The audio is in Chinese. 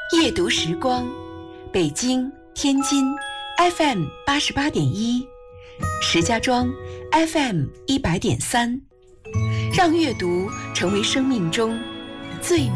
夜读时光，北京、天津 FM 88.1，石家庄 FM 100.3，让阅读成为生命中最